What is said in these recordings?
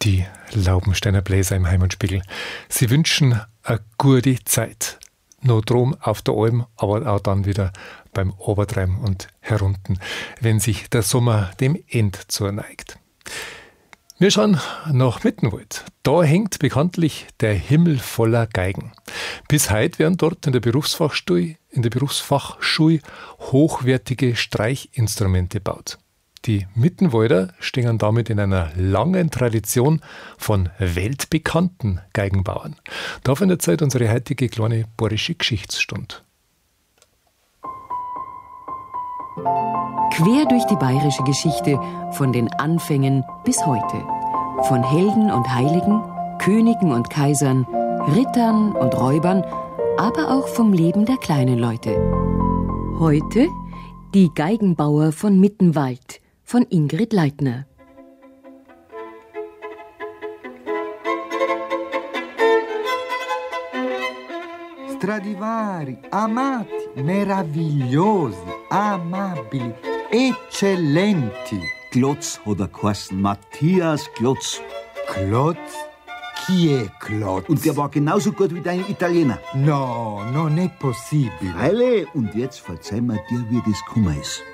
Die Laubensteiner Bläser im Heimatspiegel. Sie wünschen eine gute Zeit. Noch drum auf der Alm, aber auch dann wieder beim Obertreiben und herunten, wenn sich der Sommer dem End zuneigt. Wir schauen nach Mittenwald. Da hängt bekanntlich der Himmel voller Geigen. Bis heute werden dort in der Berufsfachschule hochwertige Streichinstrumente gebaut. Die Mittenwalder stehen damit in einer langen Tradition von weltbekannten Geigenbauern. Da findet Zeit unsere heutige kleine bayerische Geschichtsstunde. Quer durch die bayerische Geschichte, von den Anfängen bis heute. Von Helden und Heiligen, Königen und Kaisern, Rittern und Räubern, aber auch vom Leben der kleinen Leute. Heute die Geigenbauer von Mittenwald von Ingrid Leitner. Stradivari, amati, meravigliosi, amabili, eccellenti. Klotz hat er geheißen, Matthias Klotz. Klotz? Chi è Klotz? Und der war genauso gut wie dein Italiener. No, non è possibile. Heile, und jetzt verzeih mir dir, wie das gekommen ist.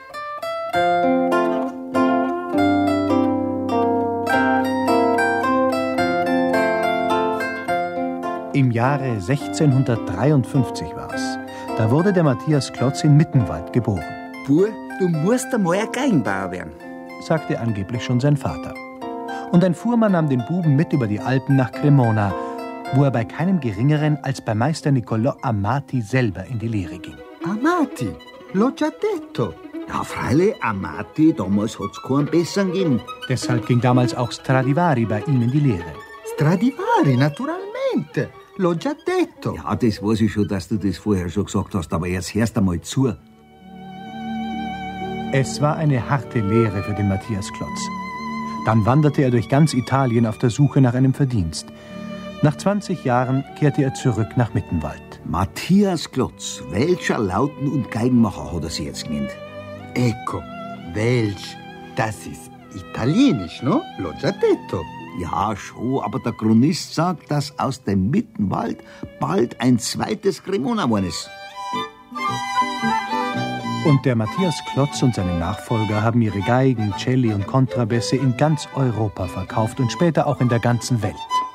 Im Jahre 1653 war's. Da wurde der Matthias Klotz in Mittenwald geboren. Bub, du musst einmal ein Geigenbauer werden, sagte angeblich schon sein Vater. Und ein Fuhrmann nahm den Buben mit über die Alpen nach Cremona, wo er bei keinem Geringeren als bei Meister Niccolò Amati selber in die Lehre ging. Amati, l'ho già detto. Ja, freilich, Amati, damals hat's keinen besseren gegeben. Deshalb ging damals auch Stradivari bei ihm in die Lehre. Stradivari, naturalmente. L'ho già detto. Ja, das weiß ich schon, dass du das vorher schon gesagt hast, aber jetzt hörst einmal zu. Es war eine harte Lehre für den Matthias Klotz. Dann wanderte er durch ganz Italien auf der Suche nach einem Verdienst. Nach 20 Jahren kehrte er zurück nach Mittenwald. Matthias Klotz, welcher Lauten- und Geigenmacher hat er sich jetzt genannt? Ecco, welch, das ist italienisch, no? L'ho già detto. Ja, schon, aber der Chronist sagt, dass aus dem Mittenwald bald ein zweites Cremona geworden ist. Und der Matthias Klotz und seine Nachfolger haben ihre Geigen, Celli und Kontrabässe in ganz Europa verkauft und später auch in der ganzen Welt.